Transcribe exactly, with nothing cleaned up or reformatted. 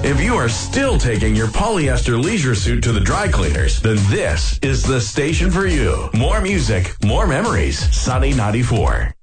If you are still taking your polyester leisure suit to the dry cleaners, then this is the station for you. More music, more memories. Sunny ninety-four.